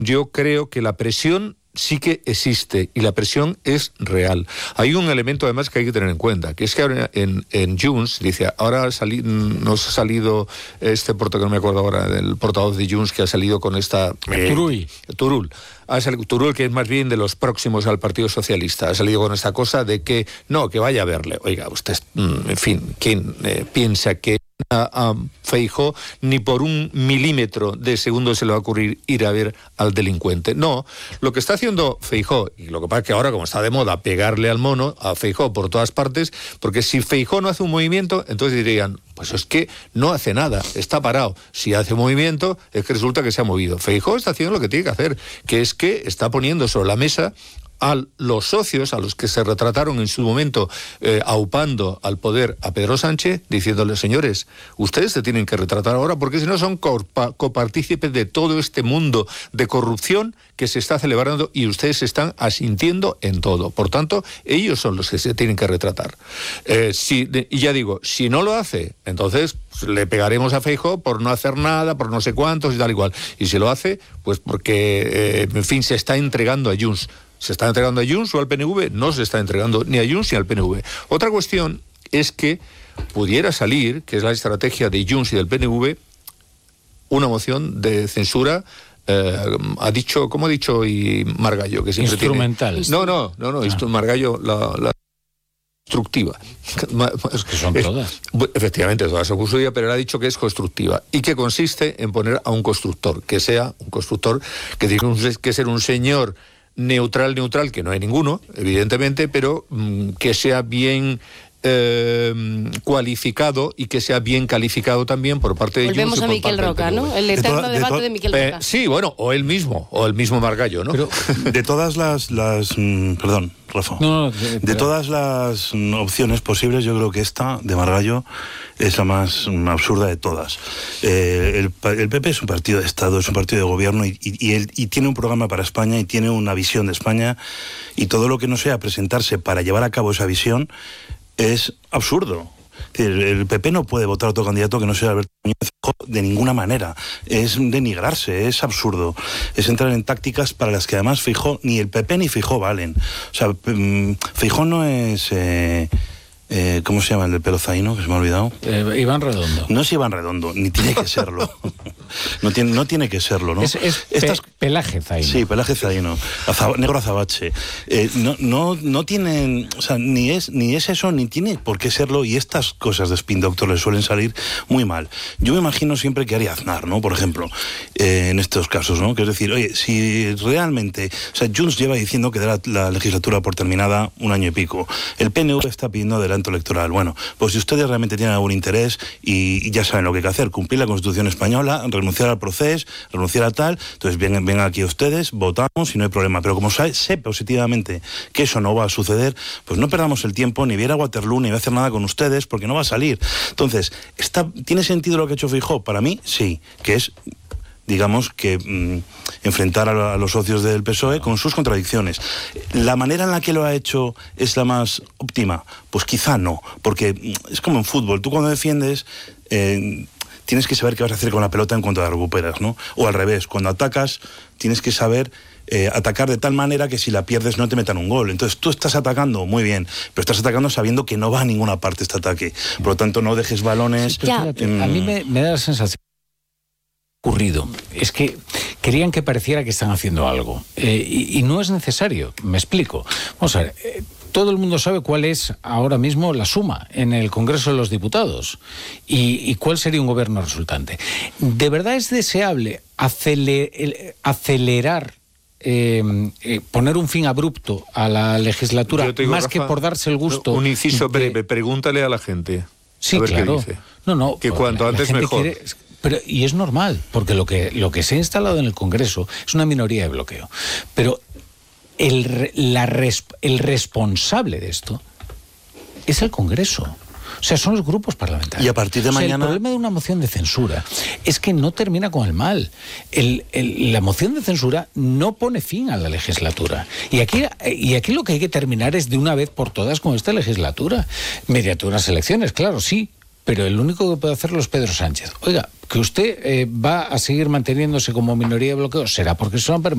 yo creo que la presión sí que existe y la presión es real. Hay un elemento además que hay que tener en cuenta, que es que ahora en Junts, dice, ahora nos ha salido este portavoz, no me acuerdo ahora, del portavoz de Junts que ha salido con esta... Turull. Turull, que es más bien de los próximos al Partido Socialista, ha salido con esta cosa de que no, que vaya a verle. Oiga, usted, en fin, ¿quién piensa que a Feijóo ni por 1 milímetro de segundo se le va a ocurrir ir a ver al delincuente? No, lo que está haciendo Feijóo, y lo que pasa es que ahora, como está de moda pegarle al mono a Feijóo por todas partes, porque si Feijóo no hace un movimiento, entonces dirían, pues es que no hace nada, está parado. Si hace movimiento, es que resulta que se ha movido. Feijóo está haciendo lo que tiene que hacer, que es que está poniendo sobre la mesa a los socios, a los que se retrataron en su momento aupando al poder a Pedro Sánchez, diciéndoles, señores, ustedes se tienen que retratar ahora porque si no son copartícipes de todo este mundo de corrupción que se está celebrando y ustedes se están asintiendo en todo. Por tanto, ellos son los que se tienen que retratar. Y ya digo, si no lo hace, entonces le pegaremos a Feijóo por no hacer nada, por no sé cuántos y tal igual. Y si lo hace, pues porque, en fin, se está entregando a Junts. ¿Se está entregando a Junts o al PNV? No se está entregando ni a Junts ni al PNV. Otra cuestión es que pudiera salir, que es la estrategia de Junts y del PNV, una moción de censura, como ha dicho hoy Margallo, que siempre instrumental. No, Margallo, la constructiva. Es que son todas. Efectivamente, todas son constructivas, pero él ha dicho que es constructiva y que consiste en poner a un constructor, que sea un constructor que tiene que ser un señor neutral, que no hay ninguno, evidentemente, pero que sea bien cualificado y que sea bien calificado también por parte de Junts. Volvemos a Miquel Roca, ¿no? El eterno debate de Miquel Roca. Sí, bueno, o el mismo Margallo, ¿no? Pero de todas perdón, Rafa. De todas las opciones posibles, yo creo que esta de Margallo es la más absurda de todas. El PP es un partido de Estado, es un partido de gobierno y tiene un programa para España y tiene una visión de España, y todo lo que no sea presentarse para llevar a cabo esa visión es absurdo. El PP no puede votar a otro candidato que no sea Alberto Núñez Feijóo de ninguna manera. Es denigrarse, es absurdo. Es entrar en tácticas para las que además Feijóo, ni el PP ni Feijóo valen. O sea, Feijóo no es... ¿cómo se llama el del pelo zaino? Que se me ha olvidado. Iván Redondo. No es Iván Redondo, ni tiene que serlo. No tiene que serlo, ¿no? Pelaje zaino. Sí, Pelaje zaino. Negro azabache. No tienen... O sea, ni es eso, ni tiene por qué serlo, y estas cosas de spin doctor les suelen salir muy mal. Yo me imagino siempre que haría Aznar, ¿no? Por ejemplo, en estos casos, ¿no? Que es decir, oye, si realmente... O sea, Junts lleva diciendo que da la legislatura por terminada 1 año y pico. El PNV está pidiendo adelanto electoral. Bueno, pues si ustedes realmente tienen algún interés y ya saben lo que hay que hacer, cumplir la Constitución española, renunciar al proceso, renunciar a tal, entonces vengan aquí ustedes, votamos y no hay problema. Pero como sé positivamente que eso no va a suceder, pues no perdamos el tiempo, ni voy a ir a Waterloo, ni voy a hacer nada con ustedes, porque no va a salir. Entonces, ¿tiene sentido lo que ha hecho Feijóo? Para mí, sí, que es... digamos que enfrentar a los socios del PSOE con sus contradicciones. ¿La manera en la que lo ha hecho es la más óptima? Pues quizá no, porque es como en fútbol. Tú cuando defiendes tienes que saber qué vas a hacer con la pelota en cuanto la recuperas, ¿no? O al revés, cuando atacas tienes que saber atacar de tal manera que si la pierdes no te metan un gol. Entonces tú estás atacando, muy bien, pero estás atacando sabiendo que no va a ninguna parte este ataque. Por lo tanto, no dejes balones... Sí, a mí me da la sensación ocurrido. Es que querían que pareciera que están haciendo algo. Y no es necesario. Me explico. Vamos a ver. Todo el mundo sabe cuál es ahora mismo la suma en el Congreso de los Diputados y cuál sería un gobierno resultante. ¿De verdad es deseable acelerar, poner un fin abrupto a la legislatura, digo, más Rafa, que por darse el gusto? Un inciso breve, pregúntale a la gente. Sí, a ver claro. qué dice. No, que cuanto antes mejor. Y es normal, porque lo que se ha instalado en el Congreso es una minoría de bloqueo. Pero el responsable de esto es el Congreso. O sea, son los grupos parlamentarios. Y a partir de mañana... El problema de una moción de censura es que no termina con el mal. La moción de censura no pone fin a la legislatura. Y aquí lo que hay que terminar es de una vez por todas con esta legislatura. Mediante unas elecciones, claro, sí. Pero el único que puede hacerlo es Pedro Sánchez. Oiga, que usted va a seguir manteniéndose como minoría de bloqueo, será porque se lo han permitido.